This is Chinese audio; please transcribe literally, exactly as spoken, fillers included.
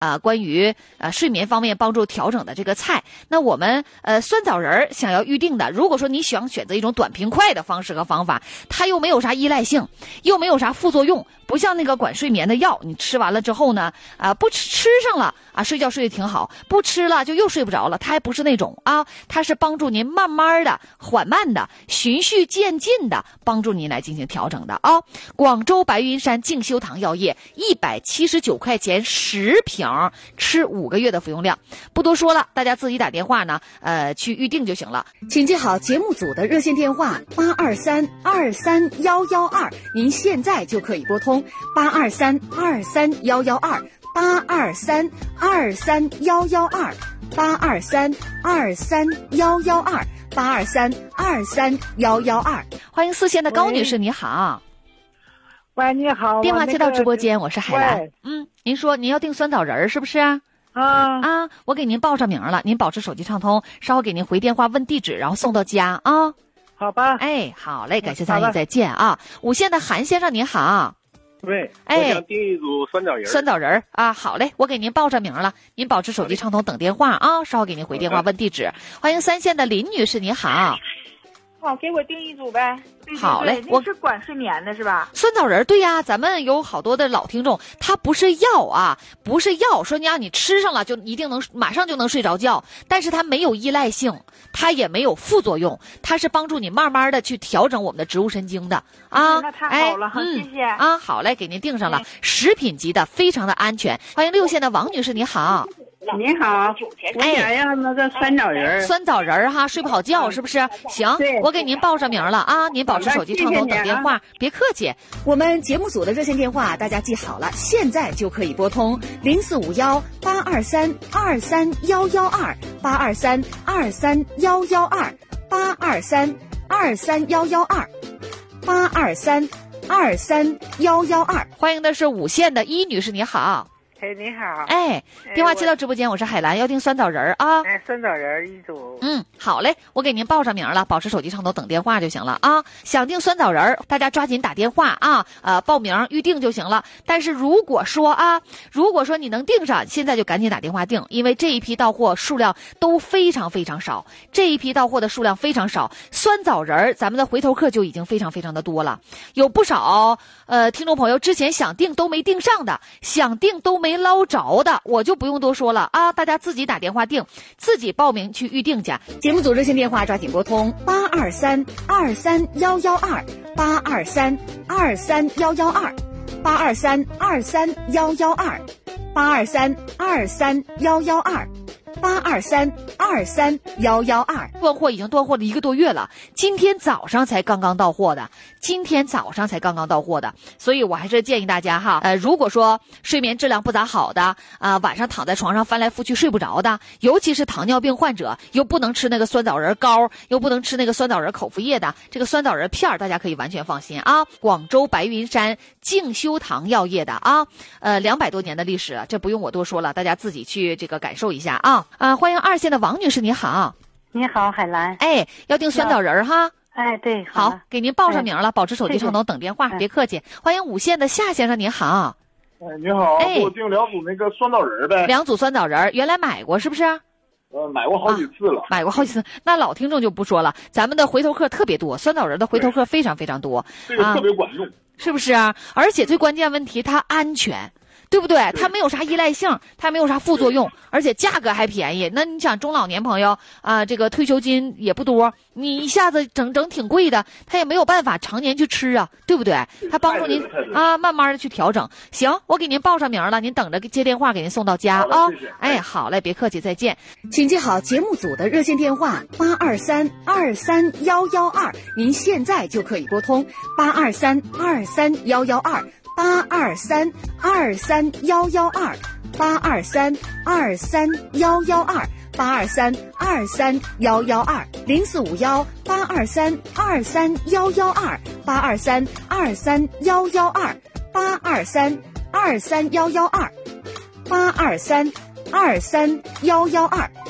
呃关于呃睡眠方面帮助调整的这个菜。那我们呃酸枣仁想要预定的，如果说你想选择一种短平快的方式和方法，它又没有啥依赖性，又没有啥副作用，不像那个管睡眠的药，你吃完了之后呢，啊、呃、不吃吃上了啊睡觉睡得挺好，不吃了就又睡不着了，它还不是那种啊，它是帮助您慢慢的、缓慢的、循序渐进的帮助您来进行调整的啊。广州白云山静修堂药业一百七十九块钱十瓶，吃五个月的服用量，不多说了，大家自己打电话呢，呃，去预定就行了。 请记好节目组的热线电话八二三二三幺幺二，您现在就可以拨通八二三二三幺幺二八二三二三幺幺二八二三二三幺幺二八二三二三幺幺二。 欢迎四线的高女士，你好。 喂，你好。 电话接到直播间，我是海兰。 喂嗯，您说您要订酸枣仁儿是不是啊？ 啊啊，我给您报上名了，您保持手机畅通，稍后给您回电话问地址，然后送到家啊。 好吧。 哎，好嘞，感谢参与，再见啊。五线的韩先生您好。 喂， 哎我想订一组酸枣仁儿。 酸枣仁儿啊，好嘞，我给您报上名了，您保持手机畅通等电话啊，稍后给您回电话问地址。欢迎三线的林女士，你好。 好，给我订一组呗。对对对， 好嘞，我那是管睡眠的是吧？ 酸枣仁儿，对呀，咱们有好多的老听众，它不是药啊，不是药，说你让你吃上了就一定能马上就能睡着觉，但是它没有依赖性，它也没有副作用，它是帮助你慢慢的去调整我们的植物神经的啊。 那太好了， 哎、 谢谢啊，好嘞，给您订上了，食品级的，非常的安全。欢迎六线的王女士，你好。 你好，我想要那个酸枣仁儿。 酸枣仁儿哈，睡不好觉是不是？行，我给您报上名了啊，您保持手机畅通等电话，别客气。 我们节目组的热线电话大家记好了，现在就可以拨通零四五幺八二三二三幺幺二八二三二三幺幺二八二三二三幺幺二八二三二三幺幺二。 欢迎的是五线的一女士，你好。 哎，你好。 哎，电话接到直播间，我是海兰，要订酸枣仁儿啊。 哎，酸枣仁儿一组。 嗯，好嘞，我给您报上名了，保持手机畅通等电话就行了啊。想订酸枣仁儿，大家抓紧打电话啊，呃，报名预定就行了。但是如果说啊，如果说你能订上，现在就赶紧打电话订，因为这一批到货数量都非常非常少，这一批到货的数量非常少。酸枣仁儿，咱们的回头客就已经非常非常的多了，有不少呃听众朋友之前想订都没订上的，想订都没。没捞着的，我就不用多说了啊！大家自己打电话订，自己报名去预定去。 节目组热线电话抓紧拨通八二三二三幺幺二八二三二三幺幺二八二三二三幺幺二八二三二三幺幺二八二三二三幺幺二。 断货已经断货了一个多月了，今天早上才刚刚到货的，今天早上才刚刚到货的，所以我还是建议大家哈，呃，如果说睡眠质量不咋好的啊、呃，晚上躺在床上翻来覆去睡不着的，尤其是糖尿病患者，又不能吃那个酸枣仁膏，又不能吃那个酸枣仁口服液的，这个酸枣仁片大家可以完全放心啊。广州白云山静修堂药业的啊，呃，两百多年的历史了，这不用我多说了，大家自己去这个感受一下啊。啊，欢迎二线的王女士，你好。 你好，海兰。 哎，要订酸枣仁儿哈。 哎，对， 好， 好给您报上名了，哎、保持手机畅通等电话， 谢谢别客气。欢迎五线的夏先生，您好。 哎，你好， 哎给我订两组那个酸枣仁儿呗。 两组酸枣仁儿，原来买过是不是？ 呃，买过好几次了、 啊，买过好几次。那老听众就不说了，咱们的回头客特别多，酸枣仁的回头客非常非常多， 这个特别管用、啊， 是不是啊？而且最关键问题，它安全。对不对？它没有啥依赖性，它没有啥副作用，而且价格还便宜。那你想中老年朋友啊、呃，这个退休金也不多，你一下子整整挺贵的，他也没有办法常年去吃啊，对不对？他帮助您啊，慢慢的去调整。行，我给您报上名了，您等着接电话给您送到家啊。哎，好嘞，别客气，再见。 请记好节目组的热线电话八二三二三幺幺二，您现在就可以拨通八二三二三幺幺二。八二三二三幺幺二八二三二三幺幺二八二三二三幺幺二零四五幺八二三二三幺幺二八二三二三幺幺二八二三二三幺幺二八二三二三幺幺二。